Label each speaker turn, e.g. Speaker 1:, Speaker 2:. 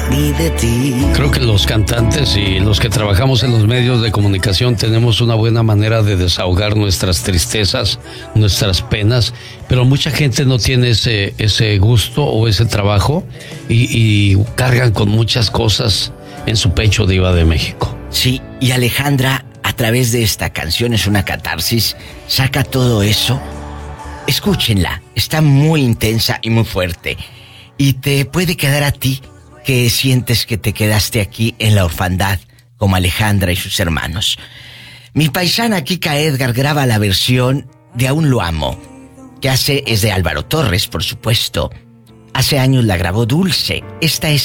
Speaker 1: ni de ti.
Speaker 2: Creo que los cantantes y los que trabajamos en los medios de comunicación tenemos una buena manera de desahogar nuestras tristezas, nuestras penas, pero mucha gente no tiene ese gusto o ese trabajo y cargan con muchas cosas en su pecho, Diva de México.
Speaker 1: Sí, y Alejandra, a través de esta canción, es una catarsis, saca todo eso. Escúchenla, está muy intensa y muy fuerte. Y te puede quedar a ti que sientes que te quedaste aquí en la orfandad, como Alejandra y sus hermanos. Mi paisana Kika Edgar graba la versión de Aún lo amo, que es de Álvaro Torres, por supuesto. Hace años la grabó Dulce. Esta es